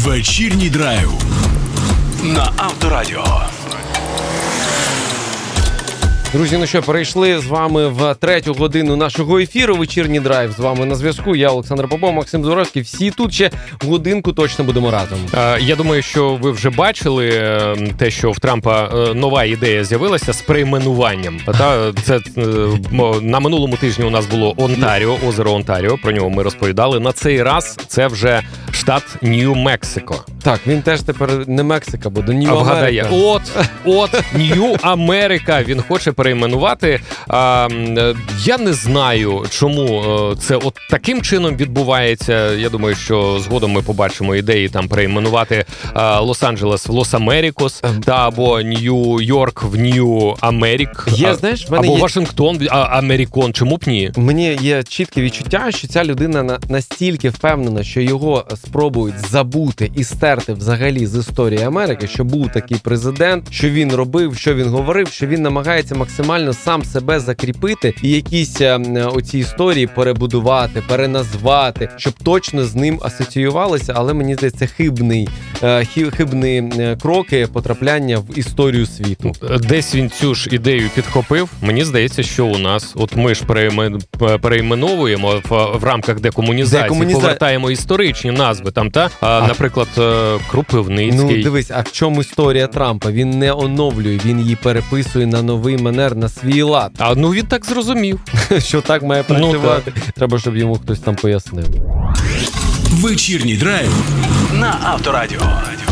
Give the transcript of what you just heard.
Вечірній драйв на Авторадіо. Друзі, ну що, перейшли з вами в третю годину нашого ефіру. Вечірній драйв з вами на зв'язку. Я Олександр Попов, Максим Дворовський. Всі тут ще годинку точно будемо разом. Я думаю, що ви вже бачили те, що в Трампа нова ідея з'явилася з перейменуванням. Це на минулому тижні у нас було Онтаріо, озеро Онтаріо. Про нього ми розповідали. На цей раз це вже штат Нью-Мексико. Так, він теж тепер не Мексика, бо до Нью-Америка. От Нью-Америка. Він хоче перейменувати. Я не знаю, чому це от таким чином відбувається. Я думаю, що згодом ми побачимо ідеї там перейменувати Лос-Анджелес в Лос-Америкос або Нью-Йорк в Нью-Америк. Або Вашингтон Америкон. Чому б ні? Мені є чітке відчуття, що ця людина настільки впевнена, що його спробують забути і стерти взагалі з історії Америки, що був такий президент, що він робив, що він говорив, що він намагається максимально сам себе закріпити і якісь оці історії перебудувати, переназвати, щоб точно з ним асоціювалися, але мені здається, хибні кроки потрапляння в історію світу. Десь він цю ж ідею підхопив. Мені здається, що у нас, от ми ж перейменовуємо в рамках декомунізації, повертаємо історичні назви там, наприклад, Кропивницький. Ну, дивись, а в чому історія Трампа? Він не оновлює, він її переписує на новий манер, на свій лад. Він так зрозумів. Що так має працювати. Треба, щоб йому хтось там пояснив. Вечірній драйв на Авторадіо.